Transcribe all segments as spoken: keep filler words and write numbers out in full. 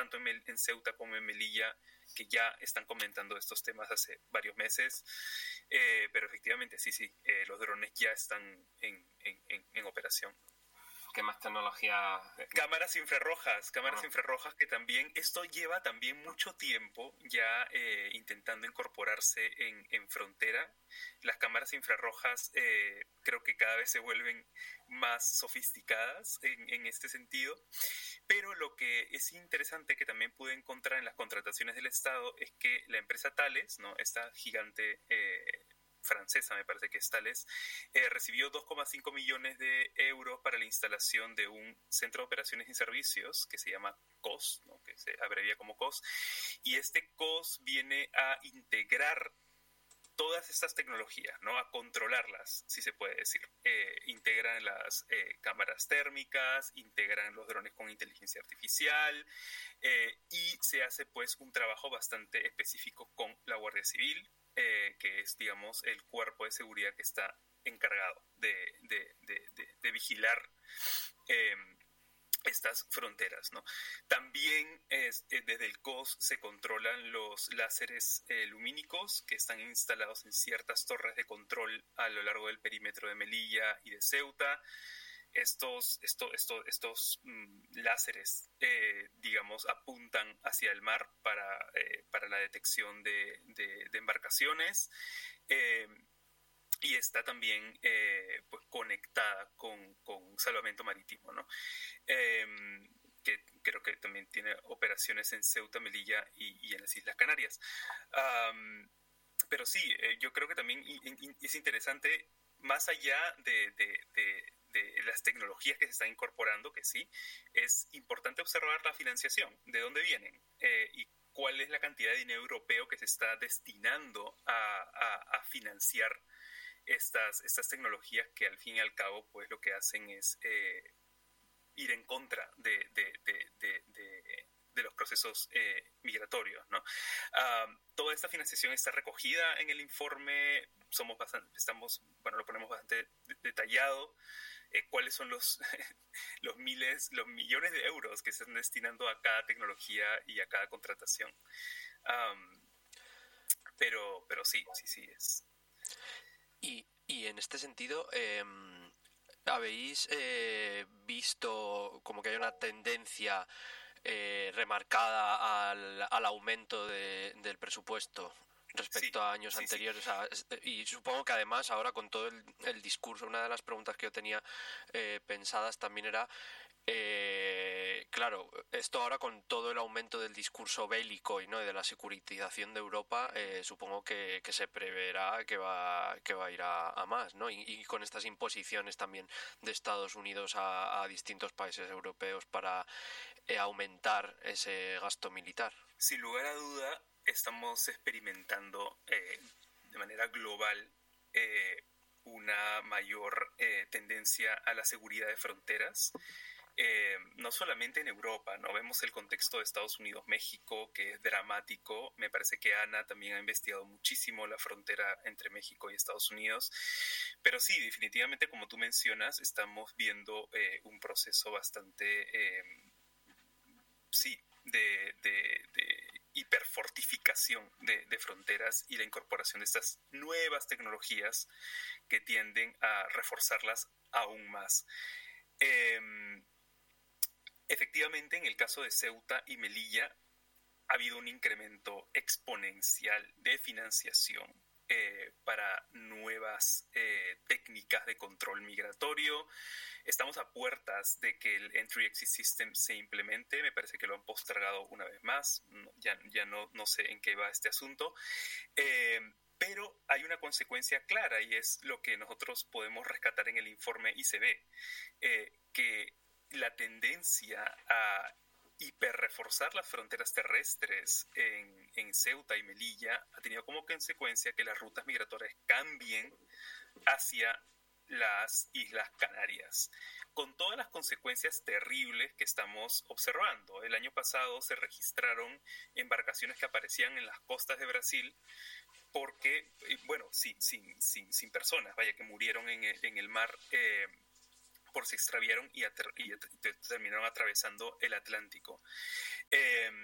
tanto en, Mel- en Ceuta como en Melilla, que ya están comentando estos temas hace varios meses. Eh, pero efectivamente, sí, sí, eh, los drones ya están en, en, en, en operación. ¿Qué más tecnología? Cámaras infrarrojas, cámaras Ah. infrarrojas que también, esto lleva también mucho tiempo ya eh, intentando incorporarse en, en frontera. Las cámaras infrarrojas eh, creo que cada vez se vuelven más sofisticadas en, en este sentido, pero lo que es interesante que también pude encontrar en las contrataciones del Estado es que la empresa Thales, ¿no? Esta gigante eh, francesa, me parece que es Thales, eh, recibió dos coma cinco millones de euros para la instalación de un centro de operaciones y servicios que se llama C O S, ¿no? Que se abrevia como C O S, y este C O S viene a integrar todas estas tecnologías, ¿no? A controlarlas, si se puede decir. Eh, integran las eh, cámaras térmicas, integran los drones con inteligencia artificial, eh, y se hace pues un trabajo bastante específico con la Guardia Civil, eh, que es, digamos, el cuerpo de seguridad que está encargado de, de, de, de, de vigilar eh, estas fronteras, ¿no? También es, eh, desde el C O S se controlan los láseres eh, lumínicos que están instalados en ciertas torres de control a lo largo del perímetro de Melilla y de Ceuta. Estos, esto, esto, estos mm, láseres, eh, digamos, apuntan hacia el mar para, eh, para la detección de, de, de embarcaciones. Eh, y está también eh, pues conectada con, con salvamento marítimo, ¿no? Eh, que creo que también tiene operaciones en Ceuta, Melilla y, y en las Islas Canarias. Um, pero sí, eh, yo creo que también es interesante, más allá de, de, de, de las tecnologías que se están incorporando, que sí, es importante observar la financiación, de dónde vienen eh, y cuál es la cantidad de dinero europeo que se está destinando a, a, a financiar estas, estas tecnologías que al fin y al cabo pues lo que hacen es eh, ir en contra de, de, de, de, de, de los procesos eh, migratorios, ¿no? Uh, toda esta financiación está recogida en el informe, somos bastante, estamos, bueno, lo ponemos bastante detallado, eh, cuáles son los, los miles, los millones de euros que se están destinando a cada tecnología y a cada contratación. Um, pero, pero sí, sí, sí es. Y, y en este sentido, eh, ¿habéis eh, visto como que hay una tendencia eh, remarcada al, al aumento de, del presupuesto respecto sí, a años sí, anteriores? Sí. O sea, y supongo que además ahora con todo el, el discurso, una de las preguntas que yo tenía eh, pensadas también era Eh, claro, esto ahora con todo el aumento del discurso bélico y no y de la securitización de Europa, eh, supongo que, que se preverá que va que va a ir a, a más, ¿no? Y, y con estas imposiciones también de Estados Unidos a, a distintos países europeos para eh, aumentar ese gasto militar. Sin lugar a duda, estamos experimentando eh, de manera global eh, una mayor eh, tendencia a la seguridad de fronteras. Eh, no solamente en Europa, ¿no? Vemos el contexto de Estados Unidos, México, que es dramático. Me parece que Ana también ha investigado muchísimo la frontera entre México y Estados Unidos. Pero sí, definitivamente, como tú mencionas, estamos viendo eh, un proceso bastante, eh, sí, de, de, de hiperfortificación de, de fronteras y la incorporación de estas nuevas tecnologías que tienden a reforzarlas aún más. Eh, Efectivamente, en el caso de Ceuta y Melilla ha habido un incremento exponencial de financiación eh, para nuevas eh, técnicas de control migratorio. Estamos a puertas de que el Entry Exit System se implemente. Me parece que lo han postergado una vez más. No, ya ya no, no sé en qué va este asunto. Eh, pero hay una consecuencia clara y es lo que nosotros podemos rescatar en el informe y se ve eh, que la tendencia a hiperreforzar las fronteras terrestres en, en Ceuta y Melilla ha tenido como consecuencia que las rutas migratorias cambien hacia las Islas Canarias, con todas las consecuencias terribles que estamos observando. El año pasado se registraron embarcaciones que aparecían en las costas de Brasil porque, bueno, sin, sin, sin, sin personas, vaya, que murieron en el, en el mar eh, por se extraviaron y, ater- y, at- y terminaron atravesando el Atlántico. Eh,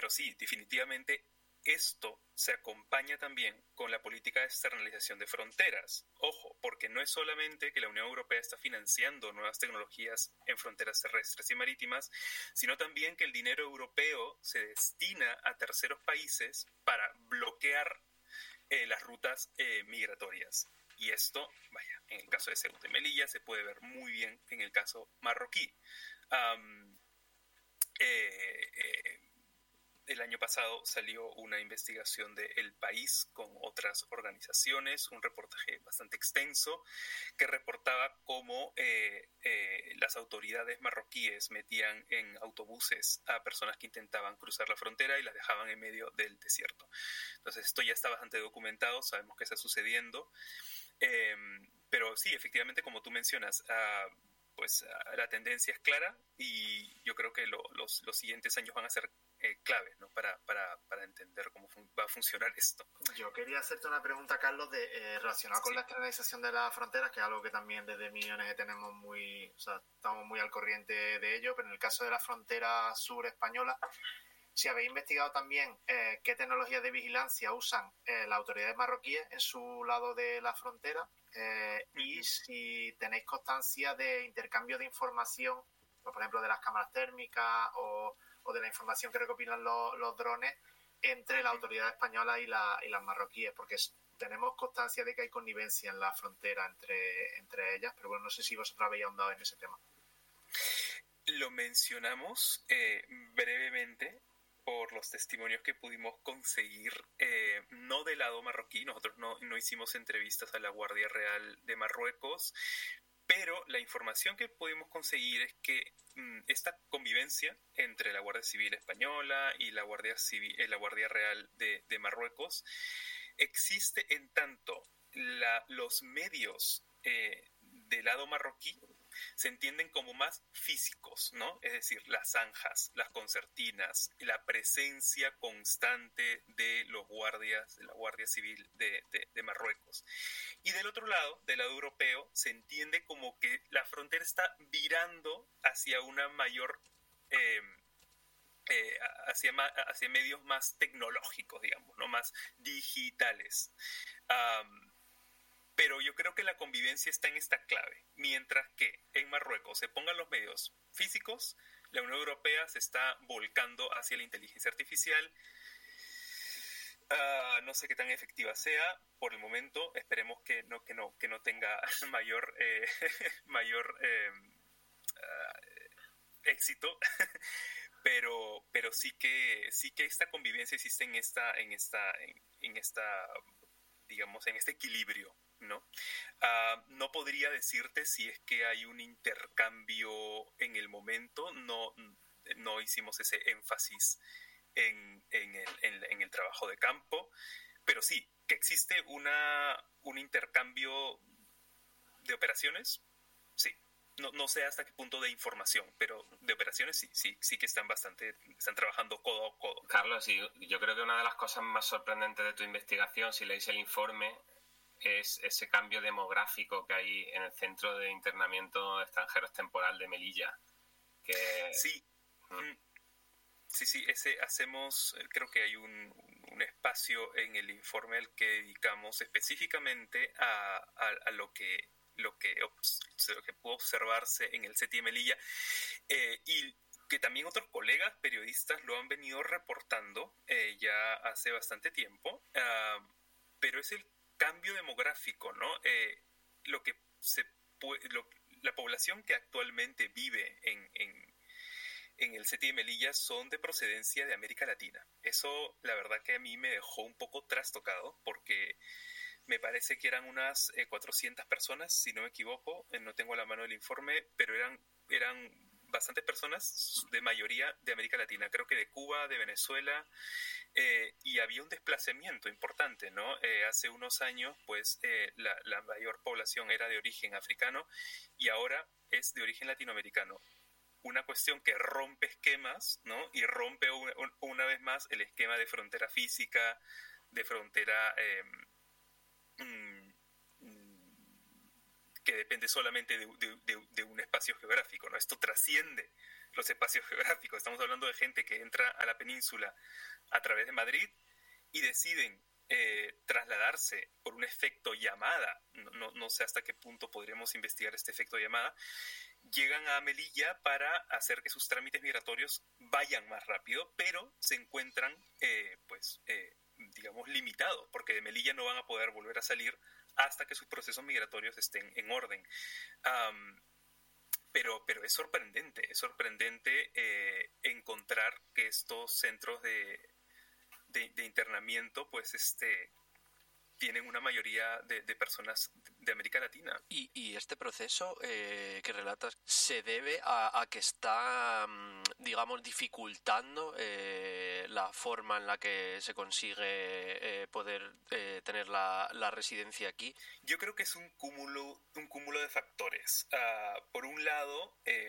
pero sí, definitivamente esto se acompaña también con la política de externalización de fronteras. Ojo, porque no es solamente que la Unión Europea está financiando nuevas tecnologías en fronteras terrestres y marítimas, sino también que el dinero europeo se destina a terceros países para bloquear eh, las rutas eh, migratorias. Y esto, vaya, en el caso de Ceuta y Melilla se puede ver muy bien en el caso marroquí. Um, eh, eh, El año pasado salió una investigación de El País con otras organizaciones, un reportaje bastante extenso que reportaba cómo eh, eh, las autoridades marroquíes metían en autobuses a personas que intentaban cruzar la frontera y las dejaban en medio del desierto. Entonces esto ya está bastante documentado, sabemos que está sucediendo, eh, pero sí, efectivamente, como tú mencionas, uh, pues uh, la tendencia es clara y yo creo que lo, los, los siguientes años van a ser Eh, clave, ¿no? para, para, para entender cómo fun- va a funcionar esto. Yo quería hacerte una pregunta, Carlos, de, eh, relacionada con Sí. la externalización de las fronteras, que es algo que también desde mi O N G tenemos muy, o sea, estamos muy al corriente de ello, pero en el caso de la frontera sur española, si habéis investigado también eh, qué tecnologías de vigilancia usan eh, las autoridades marroquíes en su lado de la frontera, eh, uh-huh. y si tenéis constancia de intercambio de información, por ejemplo, de las cámaras térmicas o o de la información que recopilan los, los drones entre la autoridad española y, la, y las marroquíes, porque es, tenemos constancia de que hay connivencia en la frontera entre, entre ellas, pero bueno, no sé si vosotros habéis ahondado en ese tema. Lo mencionamos eh, brevemente por los testimonios que pudimos conseguir, eh, no del lado marroquí, nosotros no, no hicimos entrevistas a la Guardia Real de Marruecos, pero la información que pudimos conseguir es que mmm, esta convivencia entre la Guardia Civil Española y la Guardia, Civil, eh, la Guardia Real de, de Marruecos existe en tanto la, los medios eh, del lado marroquí se entienden como más físicos, ¿no? Es decir, las zanjas, las concertinas, la presencia constante de los guardias, de la Guardia Civil de, de, de Marruecos. Y del otro lado, del lado europeo, se entiende como que la frontera está virando hacia una mayor, eh, eh, hacia, hacia medios más tecnológicos, digamos, ¿no? Más digitales. Um, Pero yo creo que la convivencia está en esta clave. Mientras que en Marruecos se pongan los medios físicos, la Unión Europea se está volcando hacia la inteligencia artificial. Uh, no sé qué tan efectiva sea. Por el momento, esperemos que no, que no, que no tenga mayor, eh, mayor eh, uh, éxito. pero, pero sí que, sí que esta convivencia existe en esta, en esta, en, en esta, digamos, en este equilibrio, ¿no? Uh, no podría decirte si es que hay un intercambio en el momento, no, no hicimos ese énfasis en, en, el, en, en el trabajo de campo, pero sí, que existe una, un intercambio de operaciones, sí. No, no sé hasta qué punto de información, pero de operaciones sí, sí, sí que están bastante, están trabajando codo a codo. Carlos, sí, yo creo que una de las cosas más sorprendentes de tu investigación, si leéis el informe, es ese cambio demográfico que hay en el Centro de Internamiento de Extranjeros Temporal de Melilla. Que... Sí, mm. sí, sí, ese hacemos, creo que hay un, un espacio en el informe al que dedicamos específicamente a, a, a lo que lo que, lo que pudo observarse en el C T I Melilla, eh, y que también otros colegas periodistas lo han venido reportando eh, ya hace bastante tiempo, uh, pero es el cambio demográfico, ¿no? Eh, lo que se puede, lo, la población que actualmente vive en, en, en el C T I Melilla son de procedencia de América Latina. Eso, la verdad que a mí me dejó un poco trastocado, porque me parece que eran unas eh, cuatrocientas personas, si no me equivoco, eh, no tengo a la mano el informe, pero eran, eran bastantes personas, de mayoría de América Latina, creo que de Cuba, de Venezuela, eh, y había un desplazamiento importante, ¿no? Eh, hace unos años, pues, eh, la, la mayor población era de origen africano y ahora es de origen latinoamericano. Una cuestión que rompe esquemas, ¿no? Y rompe una, una vez más el esquema de frontera física, de frontera... Eh, que depende solamente de, de, de, de un espacio geográfico, ¿no? Esto trasciende los espacios geográficos. Estamos hablando de gente que entra a la península a través de Madrid y deciden eh, trasladarse por un efecto llamada. No, no, no sé hasta qué punto podríamos investigar este efecto llamada. Llegan a Melilla para hacer que sus trámites migratorios vayan más rápido, pero se encuentran, eh, pues, eh, digamos, limitados, porque de Melilla no van a poder volver a salir hasta que sus procesos migratorios estén en orden. Um, pero, pero es sorprendente, es sorprendente eh, encontrar que estos centros de, de, de internamiento, pues, este... tienen una mayoría de, de personas de América Latina. Y, y este proceso eh, que relatas se debe a, a que está, digamos, dificultando eh, la forma en la que se consigue eh, poder eh, tener la, la residencia aquí. Yo creo que es un cúmulo, un cúmulo de factores. Uh, por un lado, eh,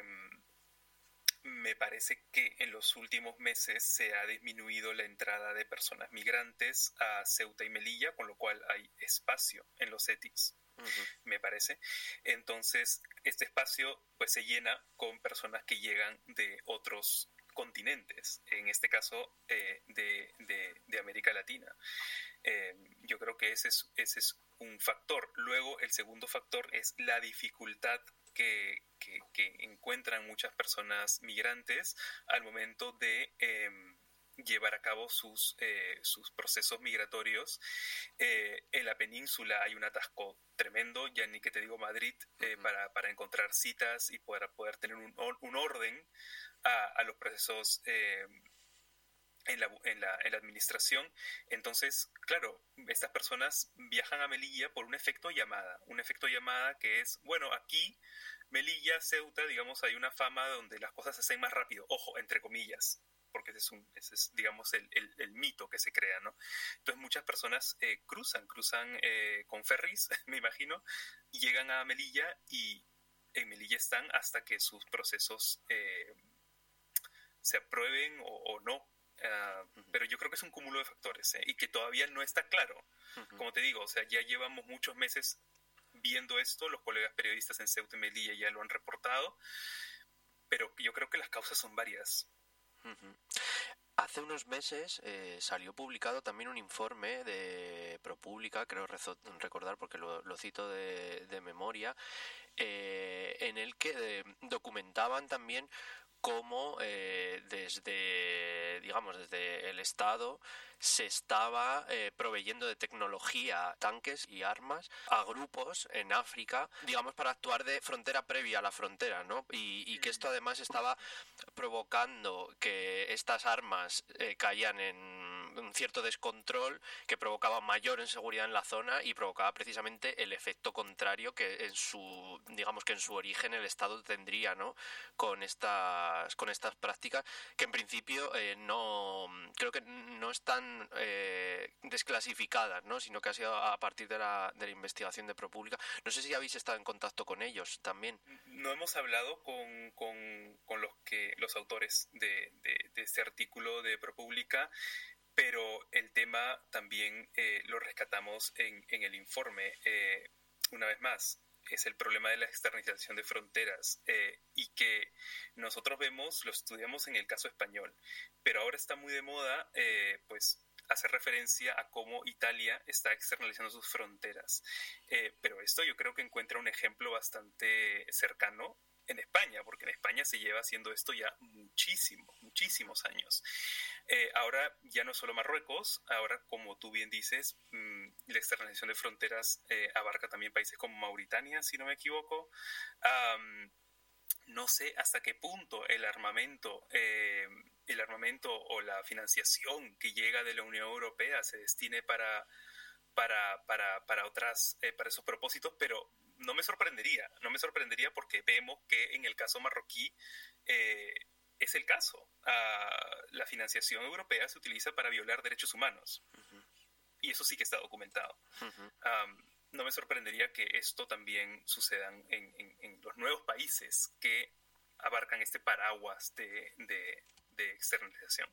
me parece que en los últimos meses se ha disminuido la entrada de personas migrantes a Ceuta y Melilla, con lo cual hay espacio en los C E T I Cs, uh-huh. me parece. Entonces, este espacio pues se llena con personas que llegan de otros continentes, en este caso eh, de, de, de América Latina. Eh, yo creo que ese es, ese es un factor. Luego, el segundo factor es la dificultad Que, que, que encuentran muchas personas migrantes al momento de eh, llevar a cabo sus, eh, sus procesos migratorios. Eh, en la península hay un atasco tremendo, ya ni que te digo Madrid, eh, uh-huh. para, para encontrar citas y poder, poder tener un, un orden a, a los procesos eh, en la, en, la, en la administración. Entonces, claro, estas personas viajan a Melilla por un efecto llamada, un efecto llamada que es, bueno, aquí Melilla, Ceuta, digamos, hay una fama donde las cosas se hacen más rápido, ojo, entre comillas, porque ese es, un, ese es digamos, el, el, el mito que se crea, ¿no? Entonces muchas personas eh, cruzan, cruzan eh, con ferries, me imagino, y llegan a Melilla y en Melilla están hasta que sus procesos eh, se aprueben o, o no. Uh, uh-huh. Pero yo creo que es un cúmulo de factores ¿eh? Y que todavía no está claro. Uh-huh. Como te digo, o sea, ya llevamos muchos meses viendo esto, los colegas periodistas en Ceuta y Melilla ya lo han reportado, pero yo creo que las causas son varias. Uh-huh. Hace unos meses eh, salió publicado también un informe de ProPublica, creo rezo, recordar porque lo, lo cito de, de memoria, eh, en el que eh, documentaban también cómo eh, desde, digamos, desde el Estado se estaba eh, proveyendo de tecnología, tanques y armas a grupos en África, digamos, para actuar de frontera previa a la frontera, ¿no? Y, y que esto además estaba provocando que estas armas eh, caían en un cierto descontrol que provocaba mayor inseguridad en la zona y provocaba precisamente el efecto contrario que en su, digamos que en su origen el Estado tendría, ¿no? Con estas, con estas prácticas que en principio eh, no, creo que no están eh, desclasificadas, ¿no? Sino que ha sido a partir de la, de la investigación de ProPublica. No sé si habéis estado en contacto con ellos también. No hemos hablado con, con, con los que los autores de, de, de este artículo de ProPublica, pero el tema también eh, lo rescatamos en, en el informe. Eh, una vez más, es el problema de la externalización de fronteras eh, y que nosotros vemos, lo estudiamos en el caso español, pero ahora está muy de moda eh, pues hacer referencia a cómo Italia está externalizando sus fronteras. Eh, pero esto yo creo que encuentra un ejemplo bastante cercano en España, porque en España se lleva haciendo esto ya muchísimos, muchísimos años. Eh, ahora ya no solo Marruecos, ahora como tú bien dices, mmm, la externalización de fronteras eh, abarca también países como Mauritania, si no me equivoco. Um, no sé hasta qué punto el armamento, eh, el armamento o la financiación que llega de la Unión Europea se destine para, para, para, para, otras, eh, para esos propósitos, pero no me sorprendería, no me sorprendería porque vemos que en el caso marroquí eh, es el caso. Uh, la financiación europea se utiliza para violar derechos humanos. Uh-huh. Y eso sí que está documentado. Uh-huh. Um, no me sorprendería que esto también suceda en, en, en los nuevos países que abarcan este paraguas de, de, de externalización.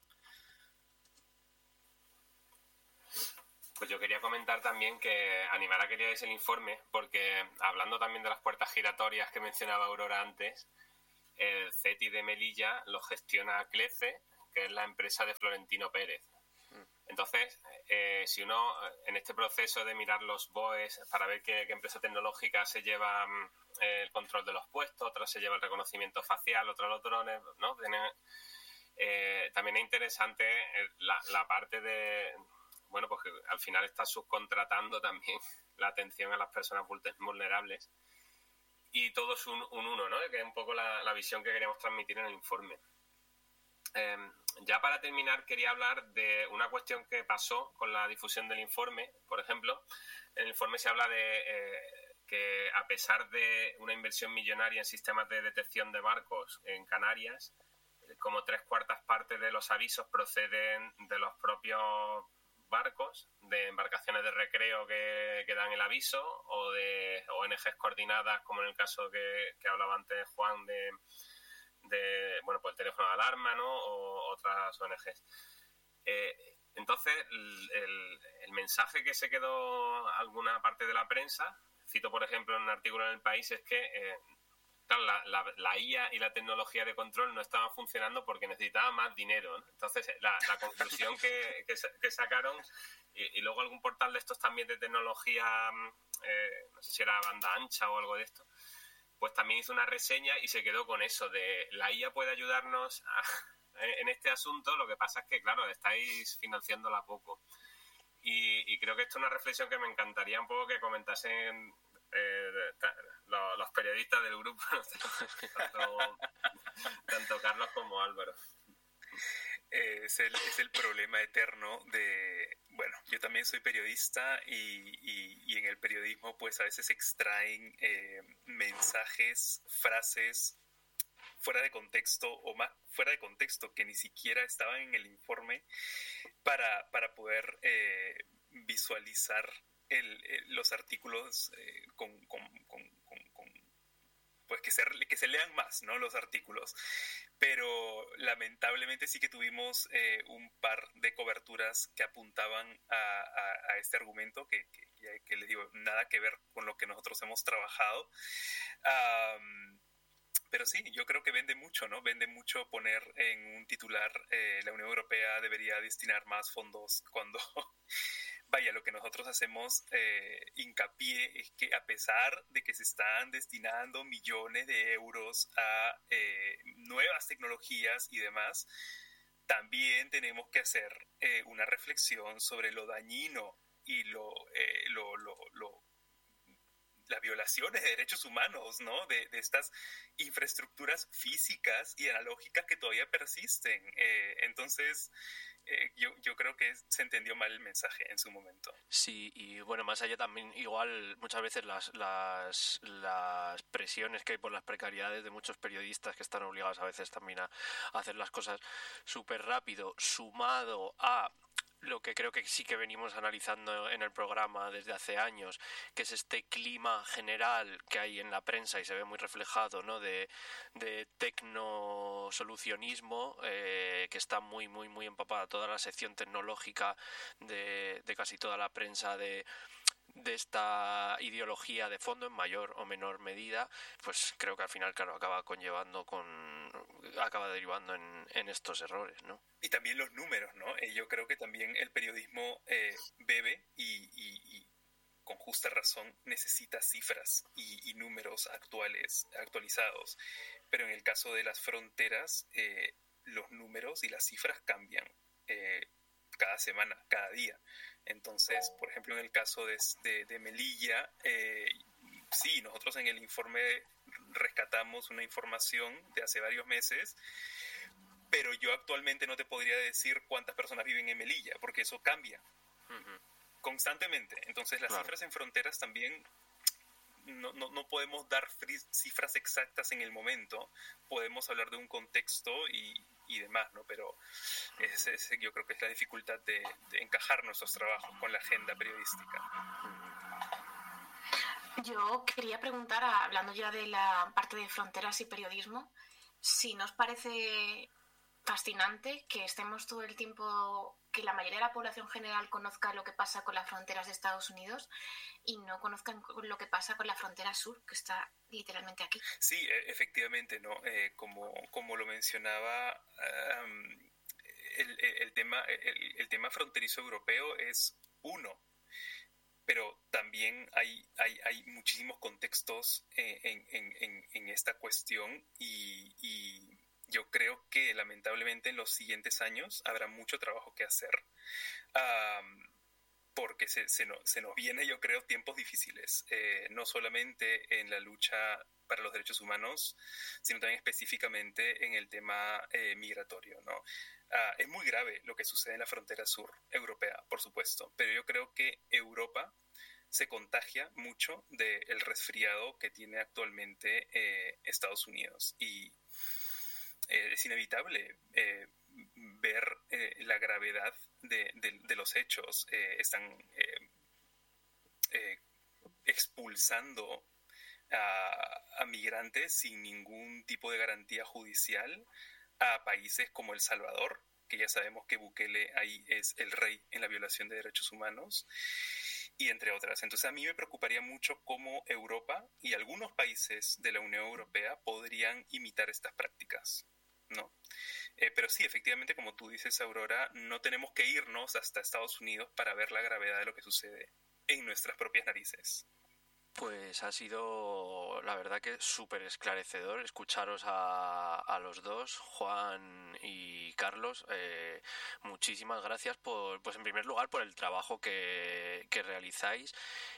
Pues yo quería comentar también que animar a que leáis el informe, porque hablando también de las puertas giratorias que mencionaba Aurora antes, el CETI de Melilla lo gestiona Clece, que es la empresa de Florentino Pérez. Entonces, eh, si uno en este proceso de mirar los B O Es para ver qué, qué empresa tecnológica se lleva eh, el control de los puestos, otra se lleva el reconocimiento facial, otra los drones, ¿no? Tienen, eh, también es interesante la, la parte de, bueno, pues que al final está subcontratando también la atención a las personas vulnerables. Y todo es un, un uno, ¿no? Que es un poco la, la visión que queríamos transmitir en el informe. Eh, ya para terminar, quería hablar de una cuestión que pasó con la difusión del informe. Por ejemplo, en el informe se habla de eh, que a pesar de una inversión millonaria en sistemas de detección de barcos en Canarias, como tres cuartas partes de los avisos proceden de los propios barcos, de embarcaciones de recreo que, que dan el aviso, o de O N Ges coordinadas, como en el caso que, que hablaba antes Juan de, de bueno, pues el teléfono de alarma, ¿no? O otras O N Ges. Eh, entonces, el, el, el mensaje que se quedó alguna parte de la prensa, cito por ejemplo en un artículo en El País, es que eh, claro, la, la, la I A y la tecnología de control no estaban funcionando porque necesitaban más dinero, ¿no? Entonces, la, la conclusión que, que, que sacaron, y, y luego algún portal de estos también de tecnología, eh, no sé si era banda ancha o algo de esto, pues también hizo una reseña y se quedó con eso de la I A puede ayudarnos a, en este asunto, lo que pasa es que, claro, estáis financiándola poco. Y, y creo que esto es una reflexión que me encantaría un poco que comentasen eh, los, los periodistas del grupo, tanto, tanto Carlos como Álvaro. Eh, es, el, es el problema eterno de, bueno, yo también soy periodista y, y, y en el periodismo pues a veces se extraen eh, mensajes, frases fuera de contexto o más fuera de contexto que ni siquiera estaban en el informe para, para poder eh, visualizar el, el, los artículos eh, con, con, con, con, con pues que se, que se lean más, ¿no? Los artículos. Pero lamentablemente sí que tuvimos eh, un par de coberturas que apuntaban a, a, a este argumento que, que, que les digo, nada que ver con lo que nosotros hemos trabajado. Um, pero sí, yo creo que vende mucho, ¿no? Vende mucho poner en un titular eh, la Unión Europea debería destinar más fondos cuando... Vaya, lo que nosotros hacemos eh, hincapié es que a pesar de que se están destinando millones de euros a eh, nuevas tecnologías y demás, también tenemos que hacer eh, una reflexión sobre lo dañino y lo, eh, lo, lo, lo las violaciones de derechos humanos, ¿no? De, de estas infraestructuras físicas y analógicas que todavía persisten. Eh, entonces... Eh, yo, yo creo que se entendió mal el mensaje en su momento. Sí, y bueno, más allá también, igual muchas veces las, las, las presiones que hay por las precariedades de muchos periodistas que están obligados a veces también a, a hacer las cosas súper rápido, sumado a lo que creo que sí que venimos analizando en el programa desde hace años, que es este clima general que hay en la prensa y se ve muy reflejado, ¿no? De, de tecnosolucionismo, eh, que está muy, muy, muy empapada toda la sección tecnológica de, de casi toda la prensa de... de esta ideología de fondo en mayor o menor medida, pues creo que al final, claro, acaba conllevando con acaba derivando en, en estos errores, ¿no? Y también los números, ¿no? Eh, yo creo que también el periodismo eh, bebe y, y, y con justa razón necesita cifras y, y números actuales, actualizados, pero en el caso de las fronteras eh, los números y las cifras cambian eh, cada semana, cada día. Entonces, por ejemplo, en el caso de, de, de Melilla, eh, sí, nosotros en el informe rescatamos una información de hace varios meses, pero yo actualmente no te podría decir cuántas personas viven en Melilla, porque eso cambia uh-huh. constantemente. Entonces, las claro. cifras en fronteras también no, no, no podemos dar cifras exactas en el momento, podemos hablar de un contexto y, y demás, ¿no? Pero ese, ese yo creo que es la dificultad de, de encajar nuestros trabajos con la agenda periodística. Yo quería preguntar, hablando ya de la parte de fronteras y periodismo, si nos parece fascinante que estemos todo el tiempo, que la mayoría de la población general conozca lo que pasa con las fronteras de Estados Unidos y no conozcan lo que pasa con la frontera sur, que está literalmente aquí. Sí, efectivamente, ¿no? Eh, como, como lo mencionaba, um, el, el, tema, el, el tema fronterizo europeo es uno, pero también hay, hay, hay muchísimos contextos en, en, en, en esta cuestión y, y yo creo que lamentablemente en los siguientes años habrá mucho trabajo que hacer, um, porque se, se, no, se nos viene, yo creo, tiempos difíciles, eh, no solamente en la lucha para los derechos humanos, sino también específicamente en el tema eh, migratorio, ¿no? Uh, es muy grave lo que sucede en la frontera sur europea, por supuesto, pero yo creo que Europa se contagia mucho del resfriado que tiene actualmente eh, Estados Unidos y eh, es inevitable eh, ver eh, la gravedad de, de, de los hechos. Eh, están eh, eh, expulsando a, a migrantes sin ningún tipo de garantía judicial a países como El Salvador, que ya sabemos que Bukele ahí es el rey en la violación de derechos humanos, y entre otras. Entonces a mí me preocuparía mucho cómo Europa y algunos países de la Unión Europea podrían imitar estas prácticas, ¿no? Eh, pero sí, efectivamente, como tú dices, Aurora, no tenemos que irnos hasta Estados Unidos para ver la gravedad de lo que sucede en nuestras propias narices. Pues ha sido, la verdad, que súper esclarecedor escucharos a, a los dos, Juan y Carlos. Eh, muchísimas gracias por, pues en primer lugar, por el trabajo que, que realizáis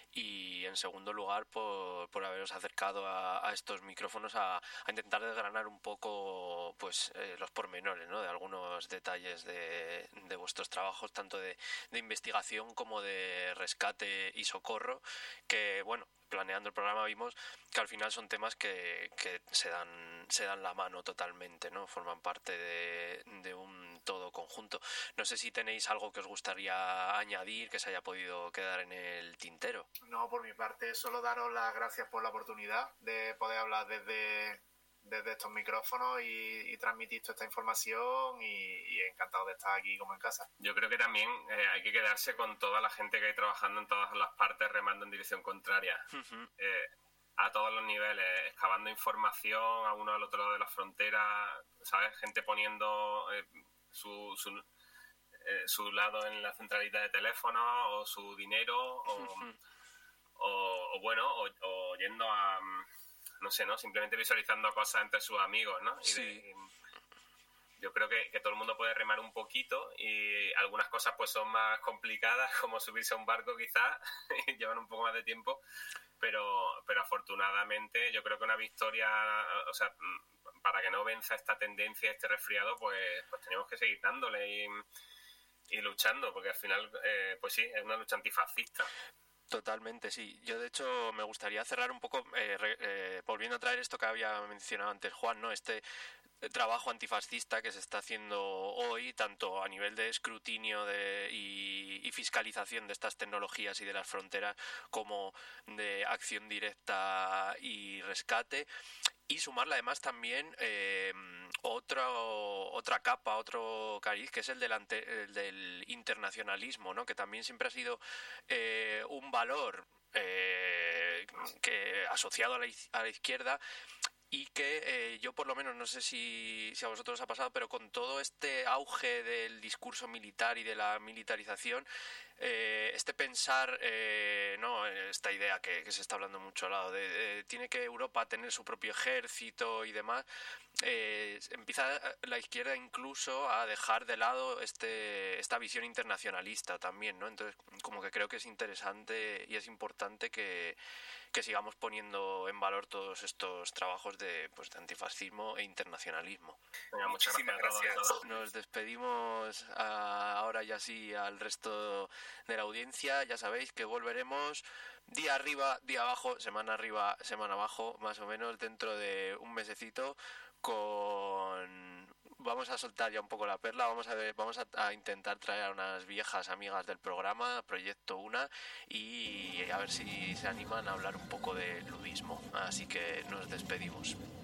y en segundo lugar por, por haberos acercado a, a estos micrófonos a, a intentar desgranar un poco pues eh, los pormenores, ¿no?, de algunos detalles de, de vuestros trabajos, tanto de, de investigación como de rescate y socorro, que bueno, planeando el programa vimos que al final son temas que, que se dan se dan la mano totalmente, ¿no? Forman parte de, de un todo conjunto. No sé si tenéis algo que os gustaría añadir, que se haya podido quedar en el tintero. No, por mi parte, solo daros las gracias por la oportunidad de poder hablar desde, desde estos micrófonos y, y transmitir toda esta información y, y encantado de estar aquí como en casa. Yo creo que también eh, hay que quedarse con toda la gente que hay trabajando en todas las partes remando en dirección contraria. Uh-huh. Eh, a todos los niveles, excavando información a uno al otro lado de la frontera, ¿sabes? Gente poniendo eh, su, su, eh, su lado en la centralita de teléfono o su dinero o, uh-huh. o, o bueno, o, o yendo a, no sé, ¿no? Simplemente visualizando cosas entre sus amigos, ¿no? Y sí. de, y yo creo que, que todo el mundo puede remar un poquito y algunas cosas pues son más complicadas, como subirse a un barco quizás, y llevan un poco más de tiempo, pero, pero afortunadamente yo creo que una victoria, o sea, para que no venza esta tendencia, este resfriado, pues, pues tenemos que seguir dándole y, y luchando, porque al final, eh, pues sí, es una lucha antifascista. Totalmente, sí. Yo, de hecho, me gustaría cerrar un poco, eh, re, eh, volviendo a traer esto que había mencionado antes Juan, ¿no? Este trabajo antifascista que se está haciendo hoy, tanto a nivel de escrutinio de, y, y fiscalización de estas tecnologías y de las fronteras, como de acción directa y rescate. Y sumarle además también eh, otro, otra capa, otro cariz, que es el del, ante, el del internacionalismo, ¿no? Que también siempre ha sido eh, un valor eh, que asociado a la, a la izquierda, y que eh, yo por lo menos, no sé si, si a vosotros os ha pasado, pero con todo este auge del discurso militar y de la militarización, eh, este pensar, eh, no, esta idea que, que se está hablando mucho al lado de, de tiene que Europa tener su propio ejército y demás, eh, empieza la izquierda incluso a dejar de lado este esta visión internacionalista también, ¿no? Entonces, como que creo que es interesante y es importante que que sigamos poniendo en valor todos estos trabajos de, pues, de antifascismo e internacionalismo. Venga, muchísimas gracias. gracias. Nos despedimos a, ahora ya sí al resto de la audiencia. Ya sabéis que volveremos día arriba, día abajo, semana arriba, semana abajo, más o menos dentro de un mesecito, con... Vamos a soltar ya un poco la perla, vamos a ver, vamos a, a intentar traer a unas viejas amigas del programa, Proyecto Una, y a ver si se animan a hablar un poco de ludismo. Así que nos despedimos.